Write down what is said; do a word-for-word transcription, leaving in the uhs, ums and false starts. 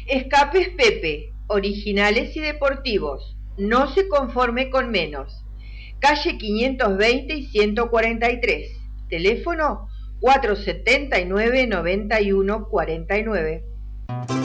Escapes Pepe, originales y deportivos. No se conforme con menos. Calle quinientos veinte y ciento cuarenta y tres. Teléfono cuatrocientos setenta y nueve, noventa y uno cuarenta y nueve.